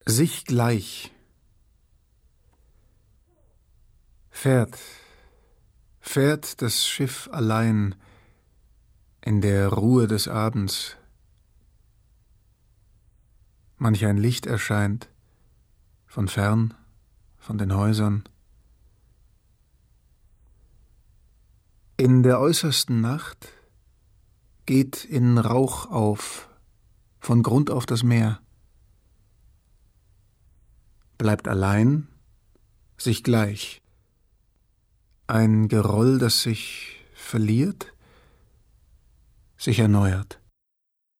Sich gleich. Fährt das Schiff allein in der Ruhe des Abends. Manch ein Licht erscheint von fern, von den Häusern. In der äußersten Nacht geht in Rauch auf, von Grund auf das Meer. Bleibt allein, sich gleich. Ein Geroll, das sich verliert, sich erneuert.